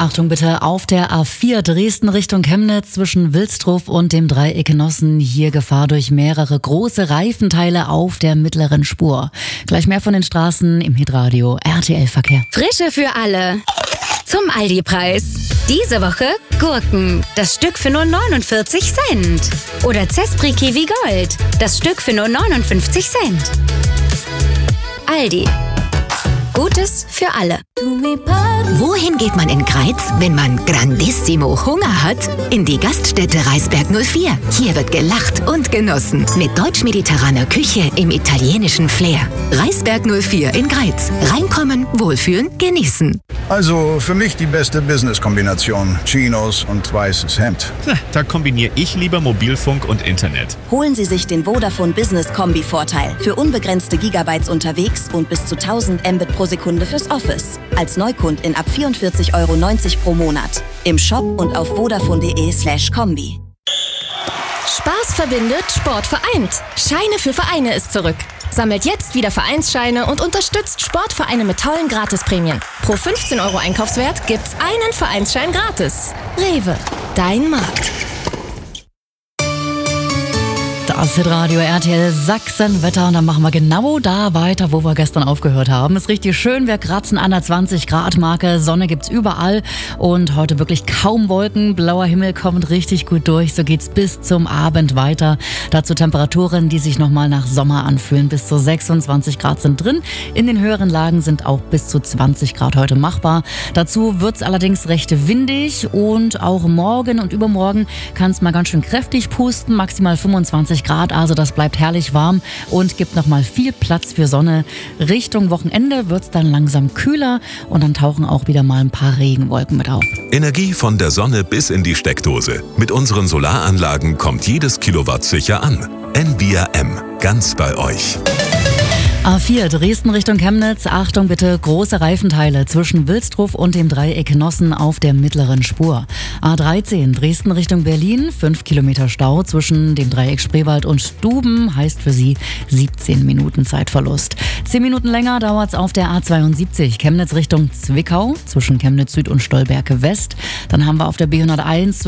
Achtung bitte, auf der A4 Dresden Richtung Chemnitz zwischen Wilsdruff und dem Dreieck Genossen. Hier Gefahr durch mehrere große Reifenteile auf der mittleren Spur. Gleich mehr von den Straßen im Hitradio RTL Verkehr. Frische für alle. Zum Aldi-Preis. Diese Woche Gurken. Das Stück für nur 49 Cent. Oder Zespri Kiwi Gold. Das Stück für nur 59 Cent. Aldi. Gutes für alle. Wohin geht man in Greiz, wenn man grandissimo Hunger hat? In die Gaststätte Reisberg 04. Hier wird gelacht und genossen. Mit deutsch-mediterraner Küche im italienischen Flair. Reisberg 04 in Greiz. Reinkommen, wohlfühlen, genießen. Also für mich die beste Business-Kombination. Chinos und weißes Hemd. Da kombiniere ich lieber Mobilfunk und Internet. Holen Sie sich den Vodafone Business Kombi-Vorteil. Für unbegrenzte Gigabytes unterwegs und bis zu 1000 Mbit pro Sekunde fürs Office. Als Neukundin ab 44,90 € pro Monat. Im Shop und auf vodafone.de/kombi. Spaß verbindet, Sport vereint. Scheine für Vereine ist zurück. Sammelt jetzt wieder Vereinsscheine und unterstützt Sportvereine mit tollen Gratisprämien. Pro 15 € Einkaufswert gibt's einen Vereinsschein gratis. Rewe, dein Markt. Das Hitradio RTL Sachsen-Wetter. Und dann machen wir genau da weiter, wo wir gestern aufgehört haben. Ist richtig schön. Wir kratzen an der 20-Grad-Marke. Sonne gibt's überall. Und heute wirklich kaum Wolken. Blauer Himmel kommt richtig gut durch. So geht's bis zum Abend weiter. Dazu Temperaturen, die sich nochmal nach Sommer anfühlen. Bis zu 26 Grad sind drin. In den höheren Lagen sind auch bis zu 20 Grad heute machbar. Dazu wird's allerdings recht windig. Und auch morgen und übermorgen kann es mal ganz schön kräftig pusten. Maximal 25 Grad, also das bleibt herrlich warm und gibt nochmal viel Platz für Sonne. Richtung Wochenende wird es dann langsam kühler und dann tauchen auch wieder mal ein paar Regenwolken mit auf. Energie von der Sonne bis in die Steckdose. Mit unseren Solaranlagen kommt jedes Kilowatt sicher an. Envia M, ganz bei euch. A4 Dresden Richtung Chemnitz. Achtung bitte, große Reifenteile zwischen Wilsdruff und dem Dreieck Genossen auf der mittleren Spur. A13 Dresden Richtung Berlin. 5 Kilometer Stau zwischen dem Dreieck Spreewald und Stuben. Heißt für Sie 17 Minuten Zeitverlust. 10 Minuten länger dauert's auf der A72 Chemnitz Richtung Zwickau. Zwischen Chemnitz Süd und Stolberg West. Dann haben wir auf der B101